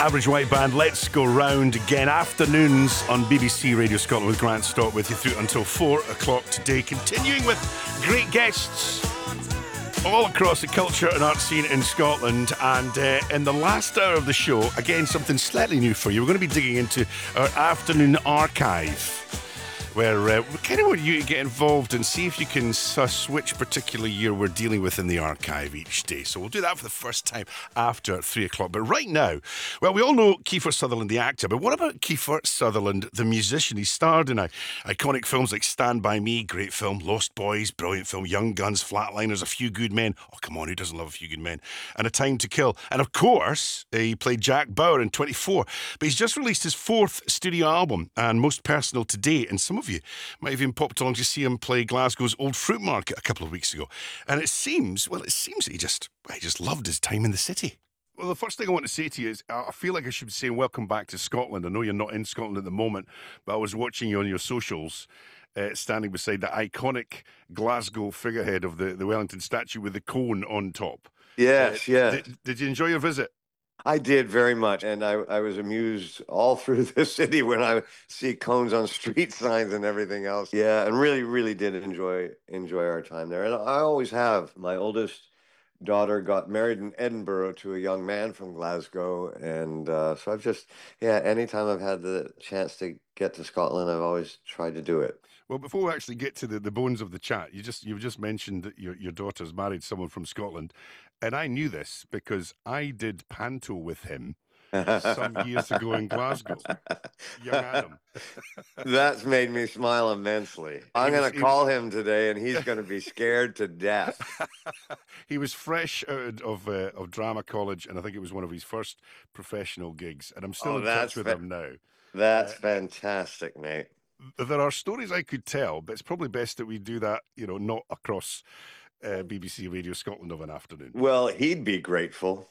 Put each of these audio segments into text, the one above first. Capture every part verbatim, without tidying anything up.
Average White Band, let's go round again. Afternoons on B B C Radio Scotland with Grant Stott with you through until four o'clock today. Continuing with great guests all across the culture and art scene in Scotland. And uh, in the last hour of the show, again, something slightly new for you. We're going to be digging into our afternoon archive, where uh, we kind of want you to get involved and see if you can suss which particular year we're dealing with in the archive each day. So we'll do that for the first time after three o'clock. But right now, well, we all know Kiefer Sutherland, the actor, but what about Kiefer Sutherland, the musician? He starred in uh, iconic films like Stand By Me, great film, Lost Boys, brilliant film, Young Guns, Flatliners, A Few Good Men. Oh, come on, who doesn't love A Few Good Men? And A Time to Kill. And of course, he played Jack Bauer in twenty-four. But he's just released his fourth studio album, and most personal to date. And some of you might have even popped along to see him play Glasgow's Old Fruit Market a couple of weeks ago. And it seems, well, it seems that he just, he just loved his time in the city. Well, the first thing I want to say to you is I feel like I should be saying welcome back to Scotland. I know you're not in Scotland at the moment, but I was watching you on your socials, uh, standing beside the iconic Glasgow figurehead of the, the Wellington statue with the cone on top. Yes, uh, yes. Did, did you enjoy your visit? I did very much, and I, I was amused all through the city when I see cones on street signs and everything else. Yeah, and really, really did enjoy enjoy our time there. And I always have. My oldest daughter got married in Edinburgh to a young man from Glasgow, and uh, so I've just, yeah, anytime I've had the chance to get to Scotland, I've always tried to do it. Well, before we actually get to the, the bones of the chat, you just you've just mentioned that your your daughter's married someone from Scotland, and I knew this because I did panto with him some years ago in Glasgow. Young Adam. That's made me smile immensely. I'm going to call him today, and he's going to be scared to death. He was fresh out of uh, of drama college, and I think it was one of his first professional gigs, and I'm still Oh, in that's touch with fa- him now. That's Uh, fantastic, mate. There are stories I could tell, but it's probably best that we do that, you know, not across uh, B B C Radio Scotland of an afternoon. Well, he'd be grateful.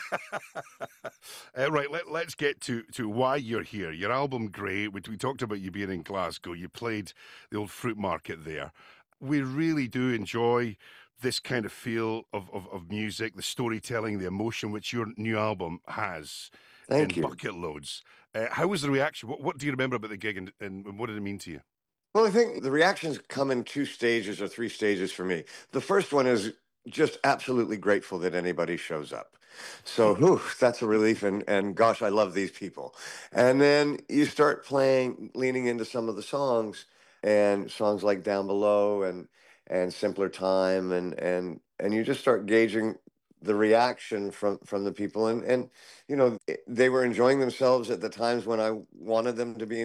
uh, right, let, let's get to, to why you're here. Your album, Grey, which we talked about you being in Glasgow. You played the Old Fruit Market there. We really do enjoy this kind of feel of, of, of music, the storytelling, the emotion, which your new album has. Thank in you. bucket loads. Uh, how was the reaction? What, what do you remember about the gig, and, and what did it mean to you? Well, I think the reactions come in two stages or three stages for me. The first one is just absolutely grateful that anybody shows up. So, whew, that's a relief. And, and gosh, I love these people. And then you start playing, leaning into some of the songs, and songs like Down Below and and Simpler Time, and and and you just start gauging the reaction from from the people, and and you know, they were enjoying themselves at the times when I wanted them to be